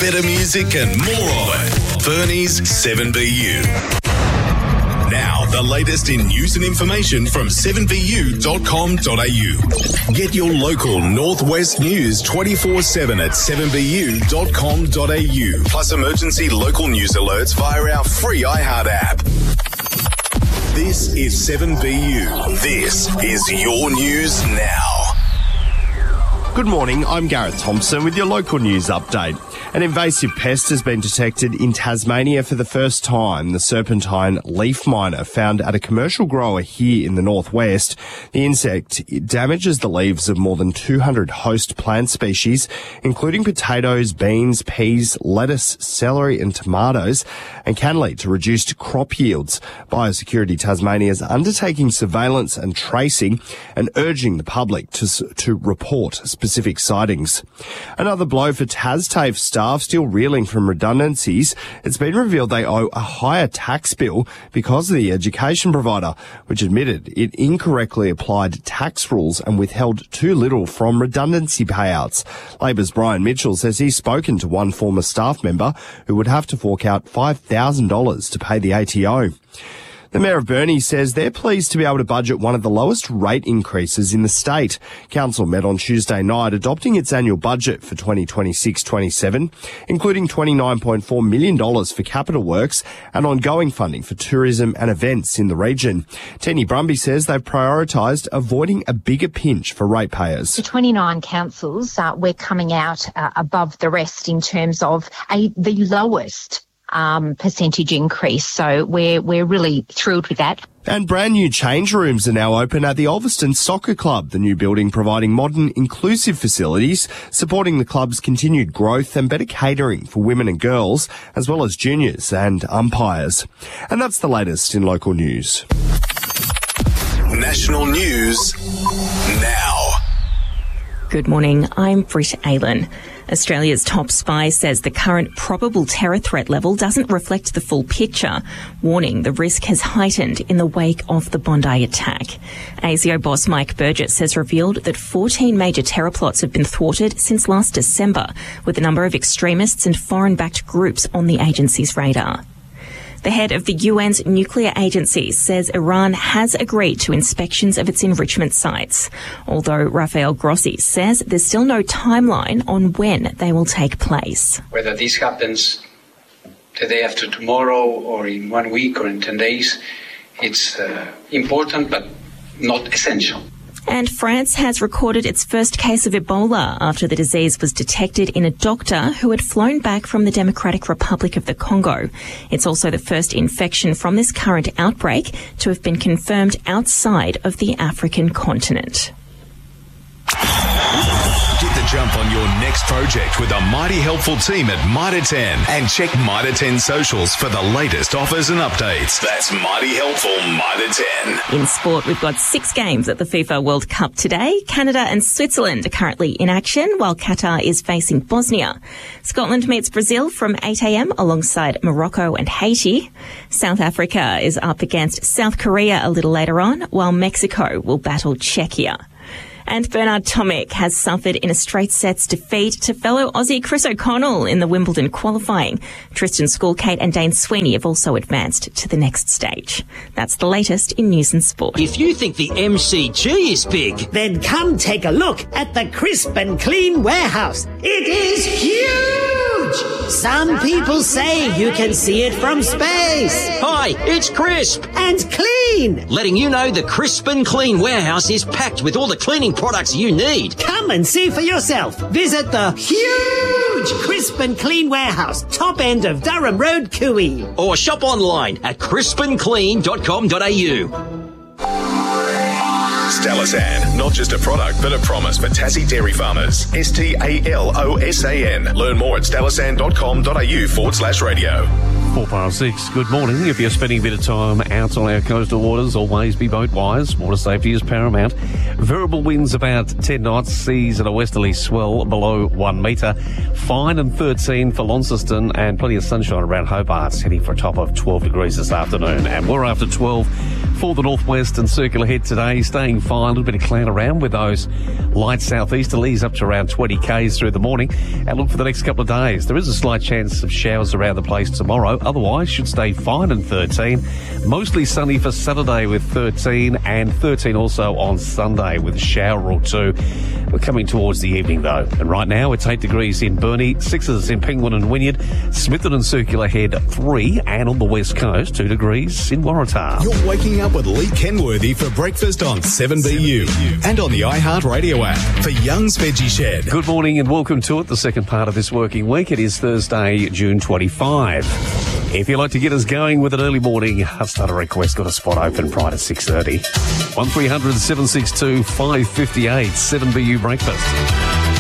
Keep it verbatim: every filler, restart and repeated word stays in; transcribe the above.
better music and more of it. Bernie's seven B U. Now, the latest in news and information from seven b u dot com dot a u. Get your local Northwest news twenty-four seven at seven b u dot com dot a u. Plus emergency local news alerts via our free iHeart app. This is seven B U. This is your news now. Good morning, I'm Gareth Thompson with your local news update. An invasive pest has been detected in Tasmania for the first time, the serpentine leaf miner found at a commercial grower here in the northwest. The insect damages the leaves of more than two hundred host plant species, including potatoes, beans, peas, lettuce, celery and tomatoes, and can lead to reduced crop yields. Biosecurity Tasmania is undertaking surveillance and tracing and urging the public to, to report specific sightings. Another blow for TasTAFE staff still reeling from redundancies. It's been revealed they owe a higher tax bill because of the education provider, which admitted it incorrectly applied tax rules and withheld too little from redundancy payouts. Labor's Brian Mitchell says he's spoken to one former staff member who would have to fork out five thousand dollars to pay the A T O. The Mayor of Burnie says they're pleased to be able to budget one of the lowest rate increases in the state. Council met on Tuesday night adopting its annual budget for twenty twenty-six twenty-seven, including twenty-nine point four million dollars for capital works and ongoing funding for tourism and events in the region. Tenny Brumby says they've prioritised avoiding a bigger pinch for ratepayers. The twenty-nine councils, uh, we're coming out uh, above the rest in terms of a, the lowest Um, percentage increase. So we're we're really thrilled with that. And brand new change rooms are now open at the Ulverston Soccer Club, the new building providing modern, inclusive facilities, supporting the club's continued growth and better catering for women and girls, as well as juniors and umpires. And that's the latest in local news. National news now. Good morning, I'm Britt Aylan. Australia's top spy says the current probable terror threat level doesn't reflect the full picture, warning the risk has heightened in the wake of the Bondi attack. A S I O boss Mike Burgess has revealed that fourteen major terror plots have been thwarted since last December, with a number of extremists and foreign-backed groups on the agency's radar. The head of the U N's nuclear agency says Iran has agreed to inspections of its enrichment sites, although Rafael Grossi says there's still no timeline on when they will take place. Whether this happens the day after tomorrow or in one week or in ten days, it's uh, important but not essential. And France has recorded its first case of Ebola after the disease was detected in a doctor who had flown back from the Democratic Republic of the Congo. It's also the first infection from this current outbreak to have been confirmed outside of the African continent. Get the jump on your next project with a mighty helpful team at Mitre ten and check Mitre ten socials for the latest offers and updates. That's mighty helpful Mitre ten. In sport, we've got six games at the FIFA World Cup today. Canada and Switzerland are currently in action, while Qatar is facing Bosnia. Scotland meets Brazil from eight a.m. alongside Morocco and Haiti. South Africa is up against South Korea a little later on, while Mexico will battle Czechia. And Bernard Tomic has suffered in a straight sets defeat to fellow Aussie Chris O'Connell in the Wimbledon qualifying. Tristan Schoolkate and Dane Sweeney have also advanced to the next stage. That's the latest in news and sport. If you think the M C G is big, then come take a look at the Crisp and Clean warehouse. It is huge! Some people say you can see it from space. Hi, it's Crisp and Clean, letting you know the Crisp and Clean warehouse is packed with all the cleaning products you need. Come and see for yourself. Visit the huge Crisp and Clean warehouse, top end of Durham Road, Cooey. Or shop online at crisp and clean dot com dot a u. Stalasan, not just a product, but a promise for Tassie dairy farmers. S T A L O S A N. Learn more at stalasan dot com dot a u forward slash radio. Four past six. Good morning. If you're spending a bit of time out on our coastal waters, always be boat wise. Water safety is paramount. Variable winds about ten knots. Seas at a westerly swell below one metre. Fine and thirteen for Launceston, and plenty of sunshine around Hobart, heading for a top of twelve degrees this afternoon. And we're after twelve for the northwest and circular head today. Staying fine. A little bit of cloud around with those light southeasterlies up to around twenty k's through the morning. And look for the next couple of days. There is a slight chance of showers around the place tomorrow. Otherwise, should stay fine and thirteen. Mostly sunny for Saturday with thirteen, and thirteen also on Sunday with a shower or two. We're coming towards the evening though. And right now it's eight degrees in Burnie, sixes in Penguin and Wynyard, Smithton and Circular Head three, and on the west coast two degrees in Waratah. You're waking up with Lee Kenworthy for breakfast on seven B U and on the iHeartRadio app for Young's Veggie Shed. Good morning and welcome to it, the second part of this working week. It is Thursday, June twenty-fifth. If you'd like to get us going with an early morning I've started a request, got a spot open prior to six thirty. one three hundred seven six two five five eight, seven B U Breakfast.